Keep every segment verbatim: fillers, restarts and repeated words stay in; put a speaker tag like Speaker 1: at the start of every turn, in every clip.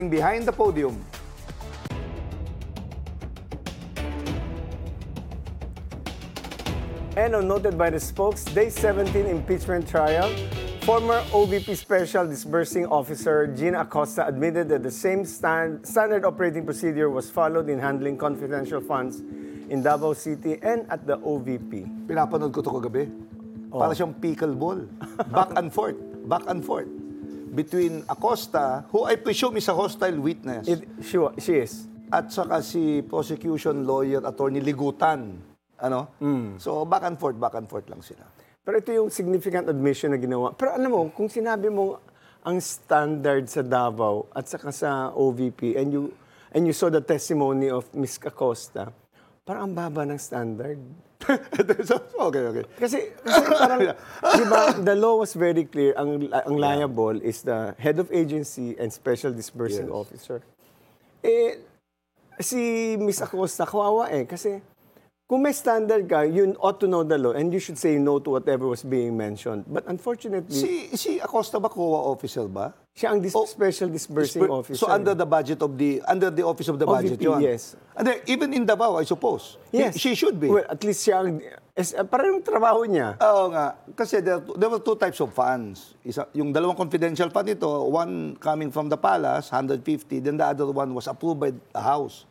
Speaker 1: Behind the podium.
Speaker 2: And on noted by the spokes, Day seventeen impeachment trial, former O V P Special Disbursing Officer Gina Acosta admitted that the same stand, standard operating procedure was followed in handling confidential funds in Davao City and at the O V P.
Speaker 1: Pinapanood ko ito kagabi. Para siyang pickleball. Back and forth. Back and forth. Between Acosta, who I presume is a hostile witness,
Speaker 2: It, she, wa- she is.
Speaker 1: at saka si prosecution lawyer, attorney Ligutan. Ano? So, back and forth, back and forth lang sila.
Speaker 2: Pero ito yung significant admission na ginawa. Pero alam mo, kung sinabi mo ang standard sa Davao at saka sa O V P and you and you saw the testimony of Miz Acosta, parang ang baba ng standard.
Speaker 1: okay, okay.
Speaker 2: Kasi, kasi parang, di ba, the law was very clear. Ang, ang liable is the head of agency and special disbursing
Speaker 1: Yes.
Speaker 2: officer. Eh, si Miz Acosta, kawawa eh. Kasi, kung may standard ka, you ought to know the law and you should say no to whatever was being mentioned. But unfortunately,
Speaker 1: Si, si Acosta ba, C O A officer ba?
Speaker 2: siya ang dis-
Speaker 1: Oh,
Speaker 2: special disbursing
Speaker 1: Disper-
Speaker 2: officer.
Speaker 1: So, under the budget of the, under the office of the
Speaker 2: O V
Speaker 1: budget
Speaker 2: P,
Speaker 1: yun?
Speaker 2: yes.
Speaker 1: And then, even in Davao, I suppose.
Speaker 2: Yes.
Speaker 1: She should be.
Speaker 2: Well, at least siya ang, es, parang yung trabaho niya.
Speaker 1: Oo nga. Kasi there, there were two types of funds. Isa, yung dalawang confidential fund ito, one coming from the palace, one hundred fifty, then the other one was approved by the House.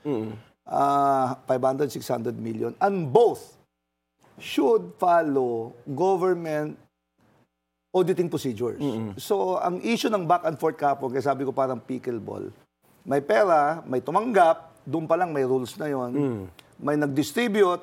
Speaker 1: Uh, five hundred, six hundred million. And both should follow government auditing procedures. So, ang issue ng back and forth kapon, kaya sabi ko parang pickleball, may pera, may tumanggap, doon pa lang may rules na yon. May nag-distribute,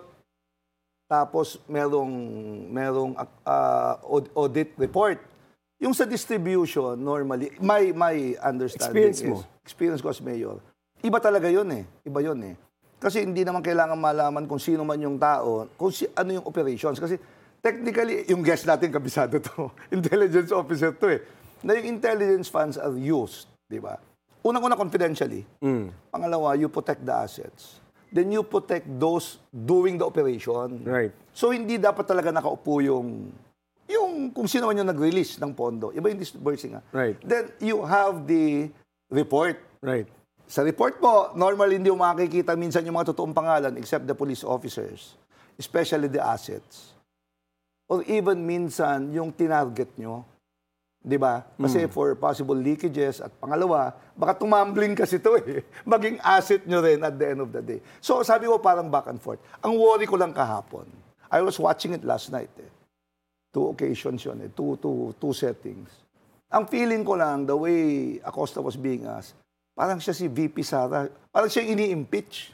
Speaker 1: tapos merong, merong uh, aud- audit report. Yung sa distribution, normally, my, my understanding
Speaker 2: Experience
Speaker 1: is,
Speaker 2: mo.
Speaker 1: experience ko as mayor, iba talaga yun eh. Iba yun eh. Kasi hindi naman kailangan malaman kung sino man yung tao, kung si, ano yung operations. Kasi technically, yung guest natin, kabisado to. Intelligence officer to eh. Na yung intelligence funds are used, di ba? Unang-una confidentially. Pangalawa, you protect the assets. Then you protect those doing the operation.
Speaker 2: Right.
Speaker 1: So hindi dapat talaga nakaupo yung yung kung sino man yung nag-release ng pondo. Iba yung disbursing. Ha?
Speaker 2: Right.
Speaker 1: Then you have the report.
Speaker 2: Right.
Speaker 1: Sa report po, normally hindi mo makikita minsan yung mga totoong pangalan except the police officers, especially the assets. Or even minsan yung tinarget nyo. Di ba? Kasi for possible leakages at pangalawa, baka tumambling kasi ito eh. Maging asset nyo rin at the end of the day. So sabi ko parang back and forth. Ang worry ko lang kahapon, I was watching it last night eh. Two occasions yun eh. Two, two, two settings. Ang feeling ko lang, the way Acosta was being asked, parang siya si V P Sara, parang siya ini-impeach.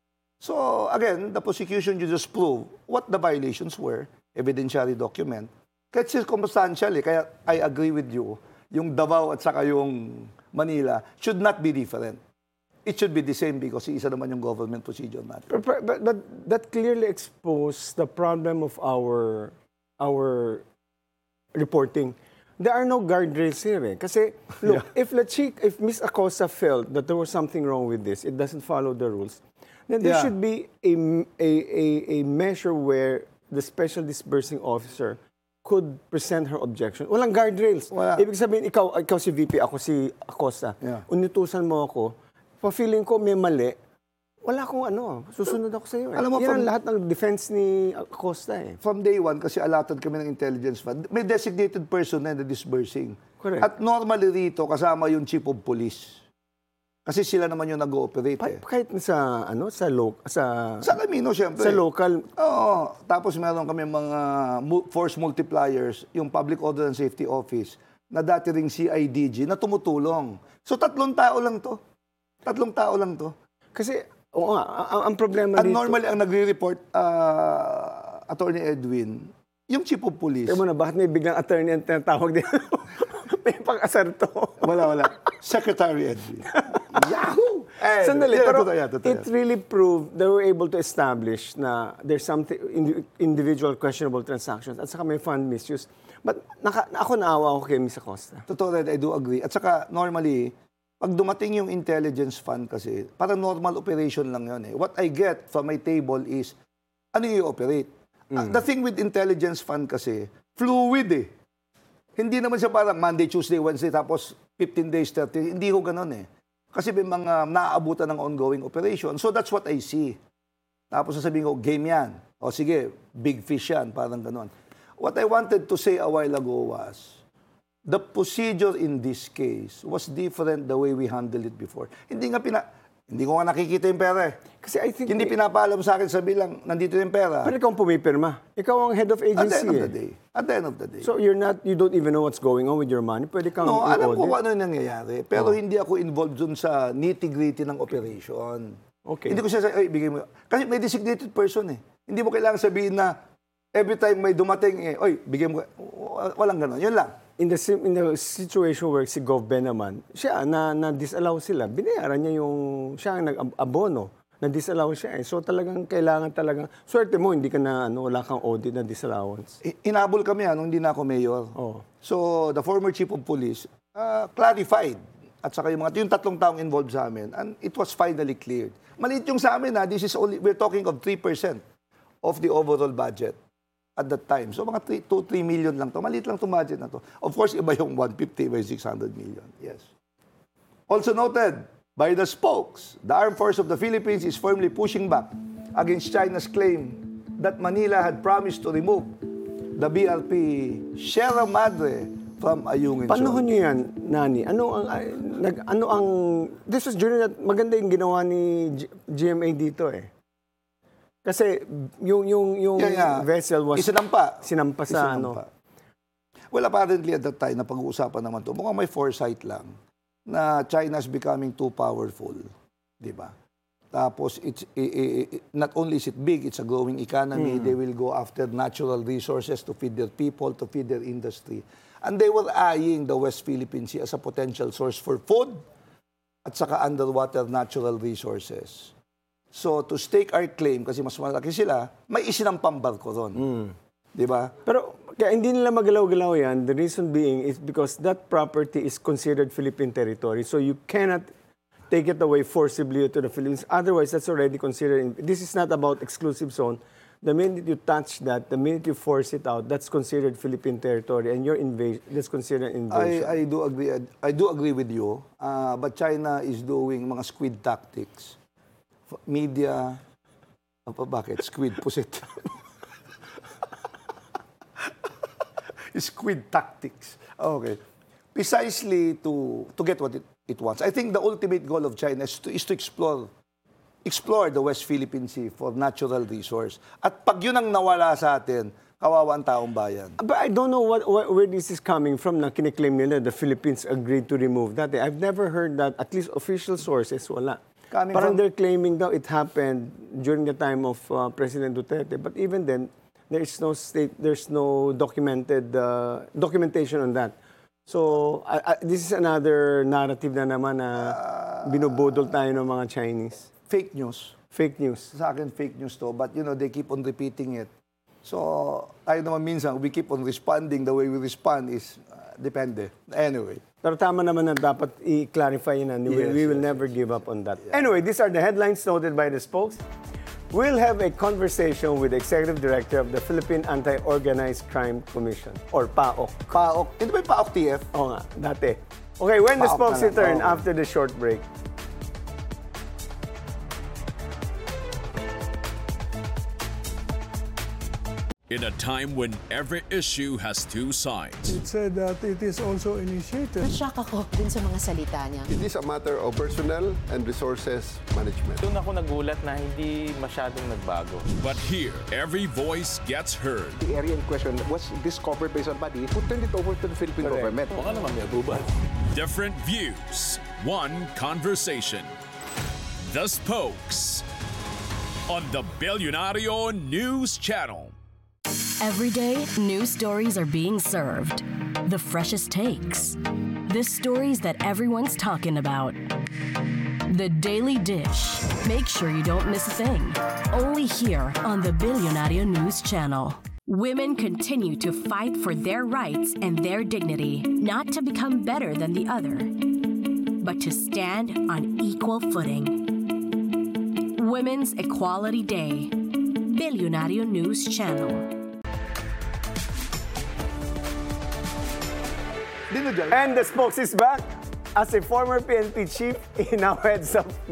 Speaker 1: So again, the prosecution you just prove what the violations were, evidentiary document, kahit circumstantial eh, kaya I agree with you, yung Davao at saka yung Manila should not be different. It should be the same because isa naman yung government procedure natin.
Speaker 2: But, but, but that clearly exposed the problem of our our reporting. There are no guardrails here. Eh. Kasi, look, if let's see, if Miz Acosta felt that there was something wrong with this, it doesn't follow the rules, then there
Speaker 1: Yeah.
Speaker 2: should be a, a, a, a measure where the special disbursing officer could present her objection. Walang guardrails.
Speaker 1: Wala.
Speaker 2: Ibig sabihin, ikaw, ikaw si V P, ako si Acosta.
Speaker 1: Yeah.
Speaker 2: Unitusan mo ako, pa-feeling ko may mali, wala akong ano, susunod ako sa iyo. Eh.
Speaker 1: Alam mo,
Speaker 2: Yan
Speaker 1: from-
Speaker 2: ang lahat ng defense ni Acosta eh.
Speaker 1: From day one, kasi allotted kami ng intelligence fund, may designated person na na disbursing.
Speaker 2: Correct.
Speaker 1: At normally rito, kasama yung chief of police. Kasi sila naman yung nag-ooperate
Speaker 2: Pa-
Speaker 1: eh.
Speaker 2: kahit sa ano sa lo- sa
Speaker 1: Sa Camino, siyempre.
Speaker 2: sa local,
Speaker 1: Oo. Tapos meron kami mga mu- force multipliers, yung Public Order and Safety Office, na dati ring C I D G, na tumutulong. So tatlong tao lang to. Tatlong tao lang to.
Speaker 2: kasi oo nga, ang, ang problema
Speaker 1: At
Speaker 2: dito.
Speaker 1: normally, ang nagre-report, uh, Attorney Edwin, yung chief of police.
Speaker 2: Kaya mo na, bakit may biglang attorney ang tinatawag din? May pang-asar to.
Speaker 1: Wala, wala. Secretary Edwin. Yahoo! Eh,
Speaker 2: Sandali,
Speaker 1: yeah,
Speaker 2: pero
Speaker 1: totoo yan, totoo
Speaker 2: it
Speaker 1: yan.
Speaker 2: really proved they were able to establish na there's something, indi- individual questionable transactions at saka may fund misuse. But naka, ako naawa ako kay Miz Acosta.
Speaker 1: Totoo rin, I do agree. At saka, normally, pag dumating yung intelligence fund kasi, parang normal operation lang yun eh. What I get from my table is, ano yung operate? Uh, the thing with intelligence fund kasi, fluid eh. Hindi naman siya parang Monday, Tuesday, Wednesday, tapos fifteen days, thirty. Hindi ko ganun eh. Kasi may mga naaabutan ng ongoing operation. So that's what I see. Tapos sasabihin ko, game yan. O sige, big fish yan. Parang ganon. What I wanted to say a while ago was, the procedure in this case was different the way we handled it before. Hindi nga pina... Hindi ko nga nakikita yung pera eh.
Speaker 2: Kasi I think...
Speaker 1: Hindi pinapaalam sa akin, sabi lang, nandito yung pera.
Speaker 2: Pero ikaw ang pumipirma. Ikaw ang head of agency.
Speaker 1: At the end of
Speaker 2: eh.
Speaker 1: the day. At the end of the day.
Speaker 2: So you're not, you don't even know what's going on with your money? Pwede kang
Speaker 1: No, alam
Speaker 2: i-audit?
Speaker 1: ko kung ano yung nangyayari. Pero hindi ako involved dun sa nitty-gritty ng operation.
Speaker 2: Okay.
Speaker 1: Hindi ko siya ay, bigay mo. Kasi may designated person eh. Hindi mo kailangan sabihin na every time may dumating eh, oy, bigay mo. Walang ganon. Yun lang.
Speaker 2: In the sim- in the situation where si Gov Ben naman, siya na na-disallow sila. Binayaran niya yung siya ang nag-abono. Na-disallow siya eh. So talagang kailangan talagang swerte mo hindi ka na ano wala kang audit na disallowance.
Speaker 1: I- Inabol kami ha, nung hindi na ako mayor.
Speaker 2: Oh.
Speaker 1: So the former chief of police uh, clarified at saka yung mga yung tatlong taong involved sa amin and it was finally cleared. Maliit yung sa amin ha, this is only we're talking of three percent of the overall budget at that time. So mga two to three million lang to. Maliit lang itong budget na to. Of course, iba yung one hundred fifty by six hundred million. Yes. Also noted by the spokes, the Armed Force of the Philippines is firmly pushing back against China's claim that Manila had promised to remove the B L P Sierra Madre from Ayungin.
Speaker 2: Panahon niyo yan, Nani. Ano ang ay, nag ano ang this was during that maganda yung ginawa ni G- GMA dito eh. Kasi yung yung yung
Speaker 1: Yeah, yeah.
Speaker 2: vessel was
Speaker 1: Isinampa.
Speaker 2: sinampa sa ano.
Speaker 1: Isinampa. Well, apparently at that time, na pag-uusapan naman to, mukhang may foresight lang na China is becoming too powerful. Di ba? Tapos, it's, i, i, i, not only is it big, it's a growing economy. They will go after natural resources to feed their people, to feed their industry. And they were eyeing the West Philippine Sea as a potential source for food at saka underwater natural resources. So, to stake our claim, kasi mas malaki sila, may isinampang barko ron.
Speaker 2: Mm.
Speaker 1: Di ba?
Speaker 2: Pero kaya hindi nila magalaw-galaw yan, the reason being is because that property is considered Philippine territory. So you cannot take it away forcibly to the Philippines. Otherwise, that's already considered. This is not about exclusive zone. The minute you touch that, the minute you force it out, that's considered Philippine territory, and your invasion, that's considered invasion.
Speaker 1: I, I do agree. I do agree with you. Uh, but China is doing mga squid tactics. F- Media. Apa, bakit? Squid, pusit. Squid tactics. Okay. Precisely to to get what it, it wants. I think the ultimate goal of China is to, is to explore explore the West Philippine Sea for natural resource. At pag yun ang nawala sa atin, kawawa ang taong bayan.
Speaker 2: But I don't know what, what where this is coming from na kiniklaim nila the Philippines agreed to remove that. I've never heard that, at least official sources, wala.
Speaker 1: Coming
Speaker 2: Parang
Speaker 1: from-
Speaker 2: they're claiming daw it happened during the time of uh, President Duterte. But even then, there is no state, there's no documented uh, documentation on that. So, I, I, this is another narrative na naman na binubudol tayo ng mga Chinese.
Speaker 1: Fake news.
Speaker 2: Fake news.
Speaker 1: Sa akin, fake news to. But, you know, they keep on repeating it. So, tayo naman minsan, we keep on responding. The way we respond is, uh, depende. Anyway.
Speaker 2: Pero tama naman na dapat i-clarify yun na we,
Speaker 1: Yes,
Speaker 2: we will
Speaker 1: yes,
Speaker 2: never give up on that. Anyway, these are the headlines noted by the spokes. We'll have a conversation with the Executive Director of the Philippine Anti-Organized Crime Commission, or PAOK.
Speaker 1: PAOK. Hindi ba yung PAOK T F?
Speaker 2: Oo nga, dati. Okay, when the
Speaker 1: PAOK
Speaker 2: spokes
Speaker 1: na lang,
Speaker 2: return
Speaker 1: oo.
Speaker 2: after the short break.
Speaker 3: In a time when every issue has two sides,
Speaker 4: It said that it is also initiated.
Speaker 5: Na-shock ako dun sa mga salita niya.
Speaker 6: It is a matter of personnel and resources management.
Speaker 7: Doon ako nagulat na hindi masyadong nagbago.
Speaker 3: but here, every voice gets heard.
Speaker 8: The area in question was discovered by somebody who turned it over to the Philippine government.
Speaker 7: Baka naman may abuban.
Speaker 3: Different views, one conversation. The Spokes on the Billionario News Channel.
Speaker 9: Every day, new stories are being served. The freshest takes. The stories that everyone's talking about. The Daily Dish. Make sure you don't miss a thing. Only here on the Billionario News Channel. Women continue to fight for their rights and their dignity, not to become better than the other, but to stand on equal footing. Women's Equality Day. Billionario News Channel.
Speaker 1: Dino dyan.
Speaker 2: And the spokes is back. As a former P N P chief, he now heads up